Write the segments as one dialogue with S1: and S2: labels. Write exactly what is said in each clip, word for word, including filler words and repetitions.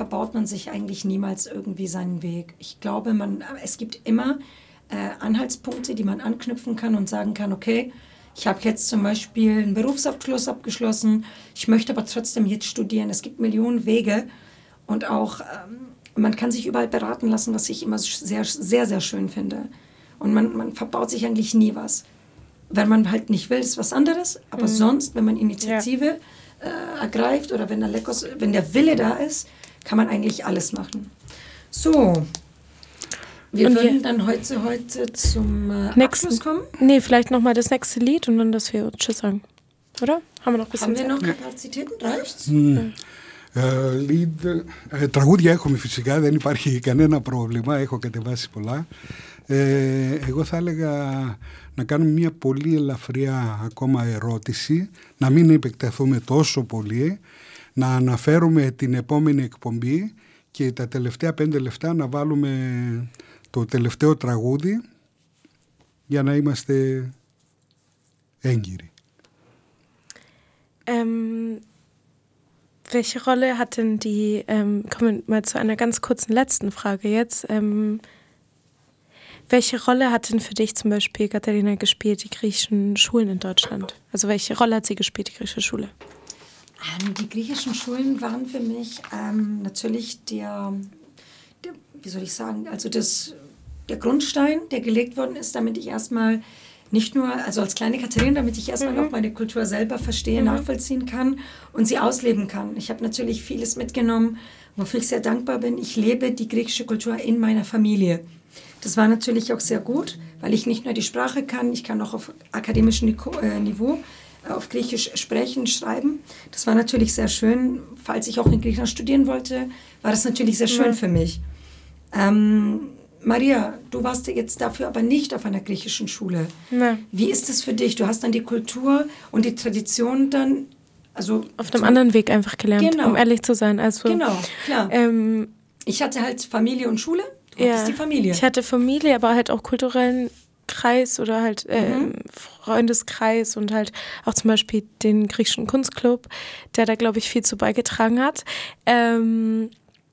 S1: verbaut man sich eigentlich niemals irgendwie seinen Weg. Ich glaube, man, es gibt immer äh, Anhaltspunkte, die man anknüpfen kann und sagen kann, okay, ich habe jetzt zum Beispiel einen Berufsabschluss abgeschlossen, ich möchte aber trotzdem jetzt studieren. Es gibt Millionen Wege und auch ähm, man kann sich überall beraten lassen, was ich immer sehr, sehr, sehr schön finde. Und man, man verbaut sich eigentlich nie was. Wenn man halt nicht will, ist was anderes. Aber mhm. sonst, wenn man Initiative ja. äh, ergreift oder wenn der, Leckos, wenn der Wille da ist, kann man eigentlich alles machen. So, wir und würden dann heute, heute zum äh, nächsten, Abschluss kommen.
S2: Nee, vielleicht nochmal das nächste Lied und dann, dass wir Tschüss sagen. Oder? Haben wir noch ein bisschen
S1: Haben wir noch Kapazitäten? Reicht's?
S3: Mm. Ja. Uh, lead, uh, τραγούδια έχουμε φυσικά, δεν υπάρχει κανένα πρόβλημα, έχω κατεβάσει πολλά. Ε, εγώ θα έλεγα να κάνουμε μια πολύ ελαφριά ακόμα ερώτηση, να μην επεκταθούμε τόσο πολύ, να αναφέρουμε την επόμενη εκπομπή και τα τελευταία πέντε λεπτά να βάλουμε το τελευταίο τραγούδι για να είμαστε έγκυροι.
S2: Ähm, welche Rolle hat denn die, ähm, kommen wir mal zu einer ganz kurzen letzten Frage jetzt, ähm, welche Rolle hat denn für dich zum Beispiel, Katharina, gespielt, die griechischen Schulen in Deutschland? Also welche Rolle hat sie gespielt, die griechische Schule?
S1: Ähm, die griechischen Schulen waren für mich ähm, natürlich der, der, wie soll ich sagen, also das, der Grundstein, der gelegt worden ist, damit ich erstmal nicht nur, also als kleine Katharina, damit ich erstmal mhm. auch meine Kultur selber verstehe, mhm. nachvollziehen kann und sie ausleben kann. Ich habe natürlich vieles mitgenommen, wofür ich sehr dankbar bin. Ich lebe die griechische Kultur in meiner Familie. Das war natürlich auch sehr gut, weil ich nicht nur die Sprache kann, ich kann auch auf akademischem Niveau auf Griechisch sprechen, schreiben. Das war natürlich sehr schön. Falls ich auch in Griechenland studieren wollte, war das natürlich sehr schön ja. für mich. Ähm, Maria, du warst jetzt dafür aber nicht auf einer griechischen Schule.
S2: Ja.
S1: Wie ist es für dich? Du hast dann die Kultur und die Tradition dann, also
S2: auf einem anderen Weg einfach gelernt,
S1: genau.
S2: um ehrlich zu sein. Also,
S1: genau, klar.
S2: Ähm,
S1: ich hatte halt Familie und Schule. Du
S2: ja,
S1: hattest die Familie.
S2: Ich hatte Familie, aber halt auch kulturellen Kreis oder halt äh,
S1: Mhm.
S2: Freundeskreis und halt auch zum Beispiel den griechischen Kunstclub, der da, glaube ich, viel zu beigetragen hat. Ähm,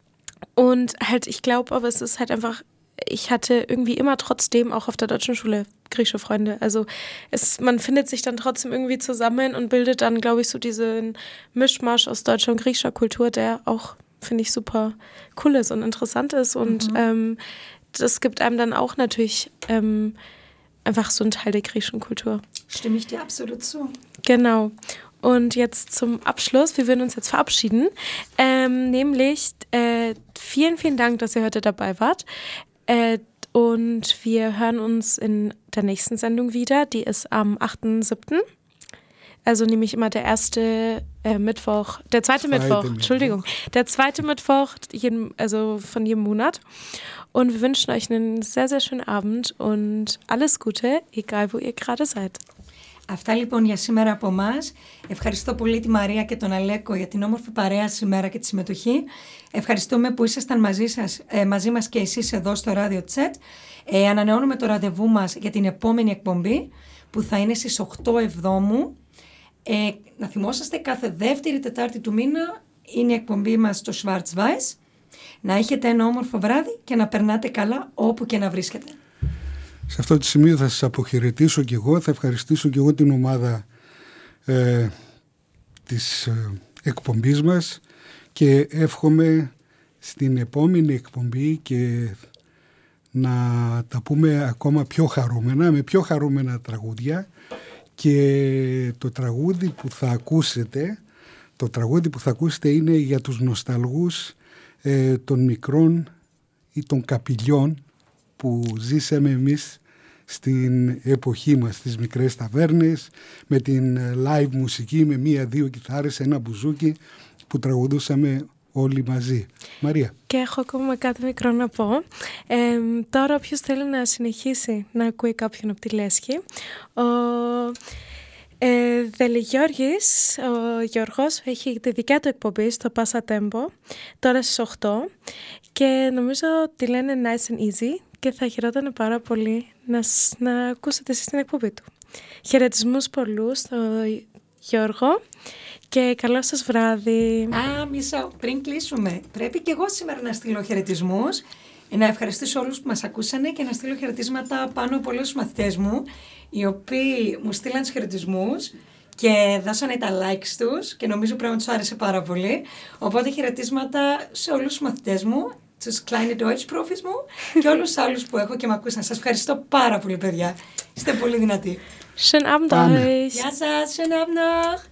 S2: und halt, ich glaube, aber es ist halt einfach, ich hatte irgendwie immer trotzdem auch auf der deutschen Schule griechische Freunde. Also es, man findet sich dann trotzdem irgendwie zusammen und bildet dann, glaube ich, so diesen Mischmasch aus deutscher und griechischer Kultur, der auch, finde ich, super cool ist und interessant ist. Und
S1: Mhm.
S2: ähm, das gibt einem dann auch natürlich ähm, einfach so einen Teil der griechischen Kultur.
S1: Stimme ich dir absolut zu.
S2: Genau. Und jetzt zum Abschluss, wir würden uns jetzt verabschieden, ähm, nämlich äh, vielen, vielen Dank, dass ihr heute dabei wart. Äh, und wir hören uns in der nächsten Sendung wieder, die ist am achten siebten Also nämlich immer der erste äh, Mittwoch, der zweite, zweite Mittwoch, Mittwoch, Entschuldigung, der zweite Mittwoch jeden, also von jedem Monat. Und wir wünschen euch einen sehr, sehr schönen Abend und alles Gute, egal wo ihr gerade seid.
S1: Αυτά λοιπόν για σήμερα από εμάς. Ευχαριστώ πολύ τη Μαρία και τον Αλέκο για την όμορφη παρέα σήμερα και τη συμμετοχή. Ευχαριστούμε που ήσασταν μαζί, σας, ε, μαζί μας και εσείς εδώ στο Radio Chat. Ε, ανανεώνουμε το ραντεβού μας για την επόμενη εκπομπή που θα είναι στις οκτώ Εβδόμου. Ε, να θυμόσαστε, κάθε δεύτερη Τετάρτη του μήνα είναι η εκπομπή μας στο Schwarz-Weiß. Να έχετε ένα όμορφο βράδυ και να περνάτε καλά όπου και να βρίσκετε.
S3: Σε αυτό το σημείο θα σας αποχαιρετήσω και εγώ, θα ευχαριστήσω και εγώ την ομάδα ε, της ε, εκπομπής μας και εύχομαι στην επόμενη εκπομπή και να τα πούμε ακόμα πιο χαρούμενα, με πιο χαρούμενα τραγούδια και το τραγούδι που θα ακούσετε, το τραγούδι που θα ακούσετε είναι για τους νοσταλγούς ε, των μικρών ή των καπηλιών που ζήσαμε εμείς στην εποχή μας, στις μικρές ταβέρνες, με την live μουσική, με μία-δύο κιθάρες, ένα μπουζούκι που τραγουδούσαμε όλοι μαζί. Μαρία.
S2: Και έχω ακόμα κάτι μικρό να πω. Ε, τώρα όποιος θέλει να συνεχίσει να ακούει κάποιον από τη λέσχη, ο ε, Δελιγιώργης, ο Γιώργος, έχει τη δικιά του εκπομπή στο Πάσα Τέμπο, τώρα στις οκτώ και νομίζω ότι λένε nice and easy και θα χαιρόταν πάρα πολύ να, να ακούσετε εσείς την εκπομπή του. Χαιρετισμούς πολλούς στο Γιώργο και καλό σας βράδυ.
S1: Α, μισό, πριν κλείσουμε. Πρέπει και εγώ σήμερα να στείλω χαιρετισμούς, να ευχαριστήσω όλους που μας ακούσανε και να στείλω χαιρετίσματα πάνω από όλους τους μαθητές μου, οι οποίοι μου στείλαν τους χαιρετισμούς και δώσανε τα likes τους και νομίζω πρέπει να τους άρεσε πάρα πολύ. Οπότε χαιρετίσματα σε όλους τους μαθητές μου, τους Kleine Deutsch Profis μου και όλους τους άλλους που έχω και με ακούσαν. Σας ευχαριστώ πάρα πολύ, παιδιά. Είστε πολύ δυνατοί.
S2: Schönen Abend euch.
S1: Γεια σας, schönen Abend noch.